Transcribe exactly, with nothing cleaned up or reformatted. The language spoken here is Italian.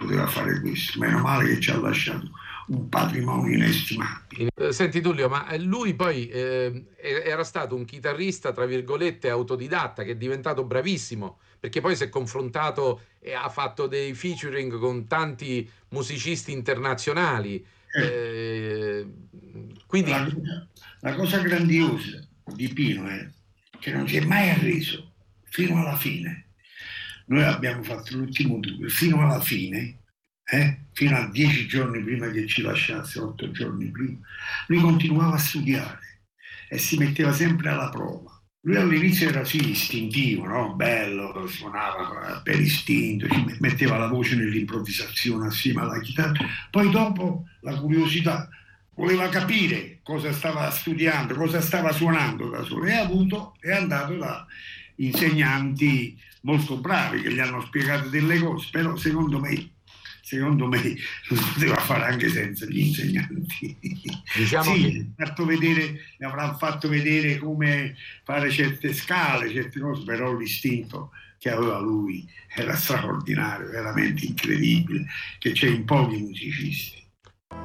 poteva fare questo. Meno male che ci ha lasciato un patrimonio inestimabile. Senti Tullio, ma lui poi eh, era stato un chitarrista, tra virgolette, autodidatta, che è diventato bravissimo, perché poi si è confrontato e ha fatto dei featuring con tanti musicisti internazionali. Eh, Eh, quindi la, cosa, la cosa grandiosa di Pino è che non si è mai arreso fino alla fine. Noi abbiamo fatto l'ultimo tour fino alla fine, eh? Fino a dieci giorni prima che ci lasciasse, otto giorni prima. Lui continuava a studiare e si metteva sempre alla prova. Lui all'inizio era sì istintivo, no? Bello, suonava per istinto, ci metteva la voce nell'improvvisazione assieme alla chitarra. Poi dopo la curiosità, voleva capire cosa stava studiando, cosa stava suonando da solo, e ha avuto, è andato da insegnanti molto bravi che gli hanno spiegato delle cose, però secondo me secondo me lo poteva fare anche senza gli insegnanti. diciamo Sì, che fatto vedere, mi avranno fatto vedere come fare certe scale, certe cose, però l'istinto che aveva lui era straordinario, veramente incredibile, che c'è in pochi musicisti.